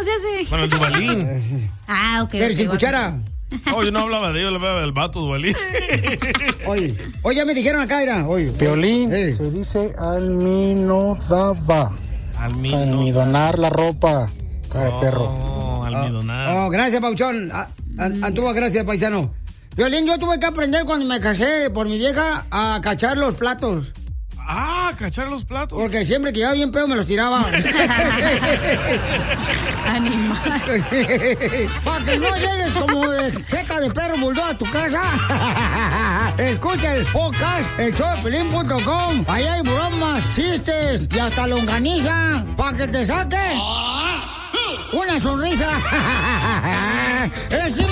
se hace? Con el Duvalín. Ok. Pero sin cuchara. Oh, yo no hablaba de ellos, le hablaba del vato Duvalín. Oye, ya me dijeron acá, era. Oye. Piolín, se dice alminodaba. Almidonar la ropa. Cara de perro. Almidonar. Gracias, Pauchón. Antuvo, gracias, paisano. Violín, yo tuve que aprender cuando me casé por mi vieja a cachar los platos. ¿Cachar los platos? Porque siempre que iba bien pedo me los tiraba. Animal. Para que no llegues como de jeta de perro bulldog a tu casa. Escucha el podcast, elshowdepiolín.com. Ahí hay bromas, chistes y hasta longaniza. Para que te saque una sonrisa.